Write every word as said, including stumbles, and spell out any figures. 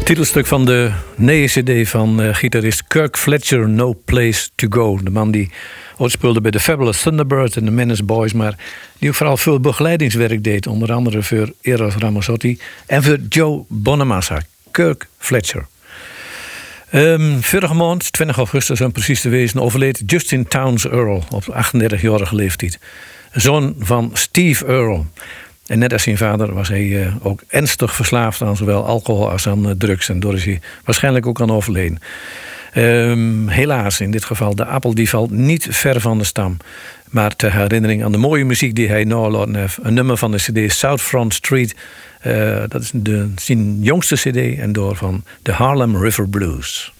Titelstuk van de nieuwe cd van uh, gitarist Kirk Fletcher, No Place to Go. De man die ooit speelde bij de Fabulous Thunderbirds en de Menace Boys, maar die ook vooral veel begeleidingswerk deed. Onder andere voor Eros Ramazzotti en voor Joe Bonamassa. Kirk Fletcher. Um, vorige maand, twintig augustus om precies te wezen, overleed Justin Townes Earle op achtendertigjarige leeftijd. Zoon van Steve Earle. En net als zijn vader was hij uh, ook ernstig verslaafd aan zowel alcohol als aan uh, drugs. En door is hij waarschijnlijk ook aan overleden. Um, helaas, in dit geval, de appel die valt niet ver van de stam. Maar ter herinnering aan de mooie muziek die hij nalaten heeft. Een nummer van de cd South Front Street. Uh, dat is de, zijn jongste cd en door van de Harlem River Blues.